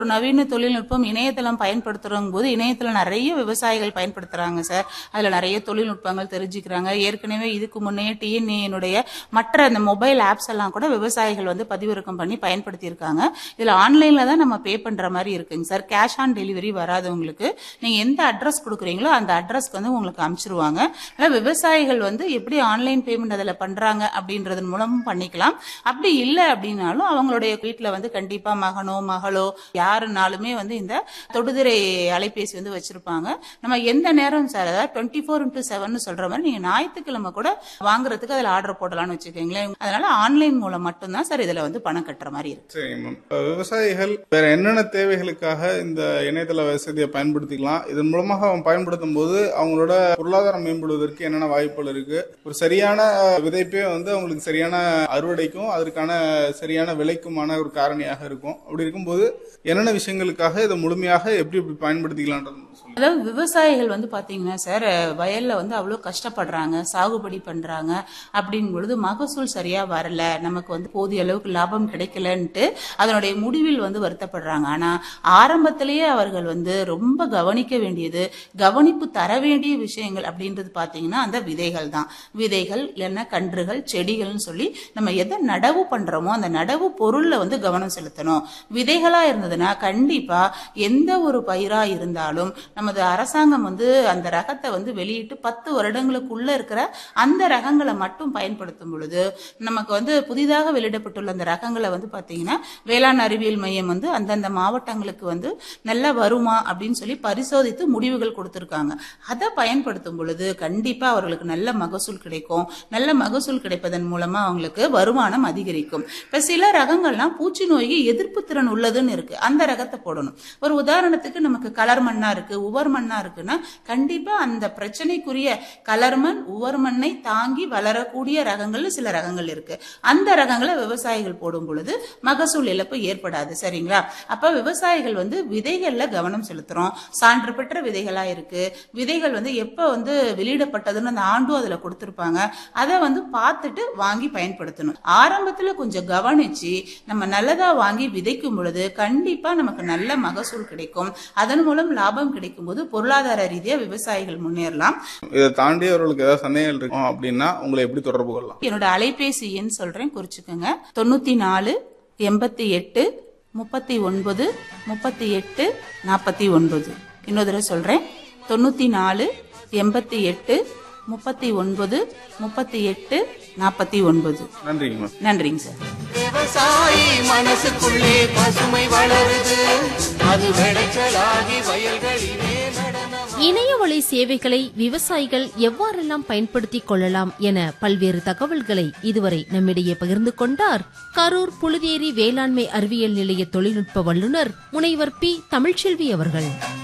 நவீன தொழில்நுட்பம் இணையதளம் பயன்படுத்துறோம் போது இணையத்துல நிறைய விவசாயிகள் பயன்படுத்துறாங்க சார். அதுல நிறைய தொழில்நுட்பங்கள் தெரிஞ்சுக்கிறாங்க. ஏற்கனவே இதுக்கு முன்னே டிஎன்ஏனுடைய மற்ற அந்த மொபைல் ஆப்ஸ் எல்லாம் கூட விவசாயிகள் பதிவிறக்கம் பண்ணி பயன்படுத்தி இருக்காங்க. இதுல ஆன்லைன்ல தான் நம்ம பே பண்ற மாதிரி இருக்குங்க சார். கேஷ் ஆன் டெலிவரி வராது. உங்களுக்கு நீங்க எந்த அட்ரஸ் கொடுக்குறீங்களோ அந்த அட்ரஸ்க்கு உங்களுக்கு அனுப்பிச்சிருவாங்க. விவசாயிகள் எப்படி ஆன்லைன் பேமெண்ட் அதுல பண்றாங்க அப்படின்றதன் மூலமும் பண்ணிக்கலாம். அப்படி இல்லை அப்படின்னாலும் அவங்களுடைய வீட்டுல கண்டிப்பா மகனோ மகளோ யாருனாலுமே இந்த தொடுதிரை அலைபேசி வச்சிருப்பாங்க. நம்ம எந்த நேரம் சார், அதாவது 24x7 சொல்ற மாதிரி நீங்க ஞாயிற்றுக்கிழமை கூட வாங்குறதுக்கு அதுல ஆர்டர் போடலாம்னு வச்சுக்கோங்களேன். அதனால ஆன்லைன் மூலம் மட்டும்தான் சார் இதுல பணம் கட்டுற மாதிரி இருக்கு. சரி மேம். விவசாயிகள் வேற என்னென்ன தேவைகளுக்காக இந்த இணையதள வசதியை பயன்படுத்திக்கலாம்? இதன் மூலமாக அவங்க பயன்படுத்தும் போது அவங்களோட பொருளாதாரம் மேம்படுவதற்கு என்னென்ன வாய்ப்புகள் இருக்கு? ஒரு சரியான விதைப்பே அவங்களுக்கு சரியான அறுவடைக்கும் அதற்கான சரியான விலைக்குமான ஒரு காரணியாக இருக்கும். அப்படி இருக்கும்போது என்னென்ன விஷயங்களுக்காக இதை முழுமையாக எப்படி பயன்படுத்திக்கலாம்? அதாவது விவசாயிகள் பாத்தீங்கன்னா சார், வயல்ல அவ்வளவு கஷ்டப்படுறாங்க, சாகுபடி பண்றாங்க. அப்படிங்கும் பொழுது மகசூல் சரியா வரல, நமக்கு போதிய அளவுக்கு லாபம் கிடைக்கலன்ட்டு அதனுடைய முடிவில் வருத்தப்படுறாங்க. ஆனா ஆரம்பத்திலேயே அவர்கள் ரொம்ப கவனிக்க வேண்டியது, கவனிப்பு தர வேண்டிய விஷயங்கள் அப்படின்றது பாத்தீங்கன்னா அந்த விதைகள் தான். விதைகள் இல்லைன்னா கன்றுகள், செடிகள்னு சொல்லி நம்ம எதை நடவு பண்றோமோ அந்த நடவு பொருள்ல கவனம் செலுத்தணும். விதைகளா இருந்ததுன்னா கண்டிப்பா எந்த ஒரு பயிரா இருந்தாலும் நமது அரசாங்கம் அந்த ரகத்தை வெளியிட்டு 10 வருடங்களுக்குள்ள இருக்கிற அந்த ரகங்களை மட்டும் பயன்படுத்தும் பொழுது நமக்கு புதிதாக வெளியிடப்பட்டுள்ள அந்த ரகங்களை பாத்தீங்கன்னா வேளாண் அறிவியல் மையம் அந்தந்த மாவட்டங்களுக்கு நல்லா வருமா அப்படின்னு சொல்லி பரிசோதித்து முடிவுகள் கொடுத்திருக்காங்க. அதை பயன்படுத்தும் பொழுது கண்டிப்பா அவர்களுக்கு நல்ல மகசூல் கிடைக்கும். நல்ல மகசூல் கிடைப்பதன் மூலமா அவங்களுக்கு வருமானம் அதிகரிக்கும். இப்ப சில ரகங்கள்லாம் பூச்சி நோய்க்கு எதிர்ப்பு திறன் உள்ளதுன்னு இருக்கு, அந்த ரகத்தை போடணும். ஒரு உதாரணத்துக்கு நமக்கு கலர் மண்ணா இருக்கு, உவர் மண்ணா இருக்குன்னா கண்டிப்பா அந்த பிரச்சனைக்குரிய கலர் மண், உவர் மண்ணை தாங்கி வளரக்கூடிய ரகங்கள் சில ரகங்கள் இருக்கு. அந்த ரகங்களை விவசாயிகள் போடும் பொழுது மகசூல் இழப்பு ஏற்படாது. சரிங்களா? அப்ப விவசாயிகள் விதைகள்ல கவனம் செலுத்துறோம். சான்று பெற்ற விதைகளா இருக்கு. விதைகள் எப்ப வெளியிடப்பட்டதுன்னு அந்த ஆண்டும் அதுல கொடுத்திருப்பாங்க. அதை பார்த்துட்டு வாங்கி பயன்படுத்தணும். ஆரம்பத்துல கொஞ்சம் கவனிச்சு நம்ம நல்லதா வாங்கி விதைக்கும் பொழுது கண்டிப்பா நமக்கு நல்ல மகசூல் கிடைக்கும். அதன் மூலம் லாபம் கிடைக்கும் போது பொருளாதார ரீதியா விவசாயிகள் முன்னேறலாம். இதை தாண்டி அவர்களுக்கு ஏதாவது சந்தேகம் இருக்கும் அப்படின்னா உங்களை எப்படி தொடர்பு கொள்ளலாம்? என்னோட அலைபேசி எண் சொல்றேன், குறிச்சுக்கோங்க. 94 88 39 38 49. இன்னொரு தடவை சொல்றேன், 94 88 39 38 49. நன்றிங்க. நன்றிங்க சார். விவசாயி மனசுக்குள்ளே பசுமை வளருது, அது விளைச்சலாகி வயல்களிலே நடனம். இணையவழி சேவைகளை விவசாயிகள் எவ்வாறெல்லாம் பயன்படுத்திக் கொள்ளலாம் என பல்வேறு தகவல்களை இதுவரை நம்மிடையே பகிர்ந்து கொண்டார் கரூர் புழுதேரி வேளாண்மை அறிவியல் நிலைய தொழில்நுட்ப வல்லுநர் முனைவர் பி. தமிழ்ச்செல்வி அவர்கள்.